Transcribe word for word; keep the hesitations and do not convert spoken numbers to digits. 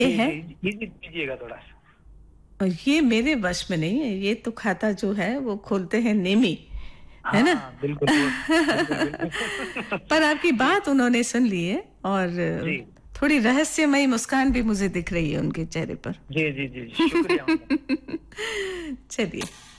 ये जी, है? जी, जी, जी, दीजिएगा थोड़ा-सा। और ये मेरे वश में नहीं है, ये तो खाता जो है वो खोलते हैं नेमी, है ना? हाँ, बिल्कुल वो बिल्कुल, बिल्कुल। पर आपकी जी, बात उन्होंने सुन ली है और जी। थोड़ी रहस्यमयी मुस्कान भी मुझे दिख रही है उनके चेहरे पर। जी, जी, जी, शुक्रिया उनका। चलिए